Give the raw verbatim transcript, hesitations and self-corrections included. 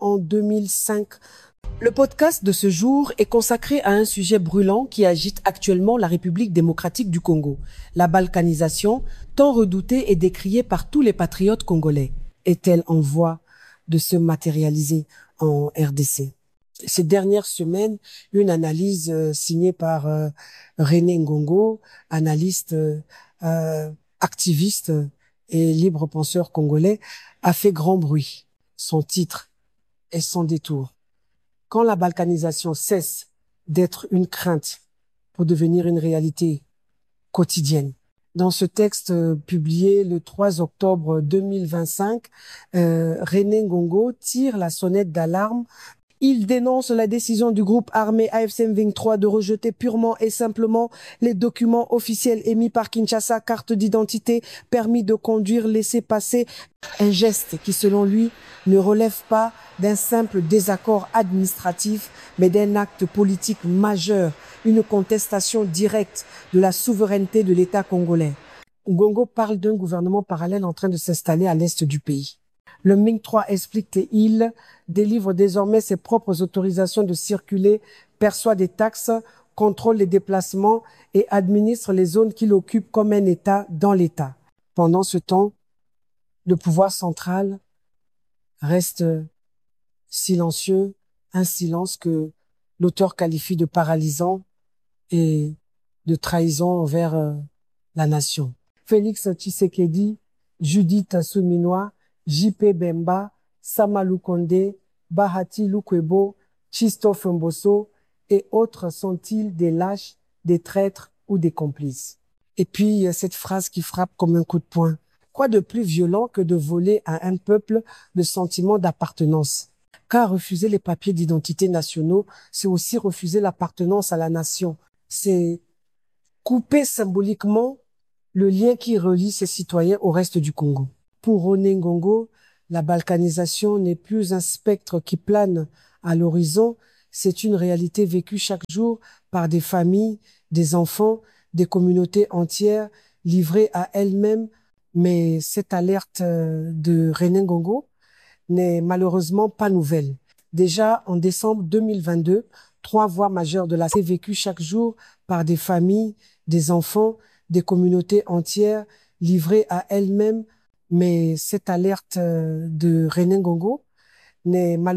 en deux mille cinq. Le podcast de ce jour est consacré à un sujet brûlant qui agite actuellement la République démocratique du Congo, la balkanisation, tant redoutée et décriée par tous les patriotes congolais. Est-elle en voie de se matérialiser en R D C? Ces dernières semaines, une analyse euh, signée par euh, René Ngongo, analyste, euh, activiste et libre penseur congolais, a fait grand bruit. Son titre est Sans détour. Quand la balkanisation cesse d'être une crainte pour devenir une réalité quotidienne. Dans ce texte euh, publié le trois octobre deux mille vingt-cinq, euh, René Ngongo tire la sonnette d'alarme. Il dénonce la décision du groupe armé A F C M vingt-trois de rejeter purement et simplement les documents officiels émis par Kinshasa, carte d'identité, permis de conduire, laissez-passer, un geste qui, selon lui, ne relève pas d'un simple désaccord administratif, mais d'un acte politique majeur, une contestation directe de la souveraineté de l'État congolais. Ngongo parle d'un gouvernement parallèle en train de s'installer à l'est du pays. Le M vingt-trois explique qu'il délivre désormais ses propres autorisations de circuler, perçoit des taxes, contrôle les déplacements et administre les zones qu'il occupe comme un État dans l'État. Pendant ce temps, le pouvoir central reste silencieux, un silence que l'auteur qualifie de paralysant et de trahison envers euh, la nation. Félix Tshisekedi, Judith Assouminwa, J P Bemba, Sama Lukonde, Bahati Lukwebo, Christophe Mbosso et autres sont-ils des lâches, des traîtres ou des complices? Et puis, cette phrase qui frappe comme un coup de poing. Quoi de plus violent que de voler à un peuple le sentiment d'appartenance? Car refuser les papiers d'identité nationaux, c'est aussi refuser l'appartenance à la nation. C'est couper symboliquement le lien qui relie ces citoyens au reste du Congo. Pour René Ngongo, la balkanisation n'est plus un spectre qui plane à l'horizon, c'est une réalité vécue chaque jour par des familles, des enfants, des communautés entières livrées à elles-mêmes. Mais cette alerte de René Ngongo n'est malheureusement pas nouvelle. Déjà en décembre deux mille vingt-deux, trois voies majeures de la C vécues chaque jour par des familles, des enfants, des communautés entières livrées à elles-mêmes. Mais cette alerte de René Ngongo n'est malheureusement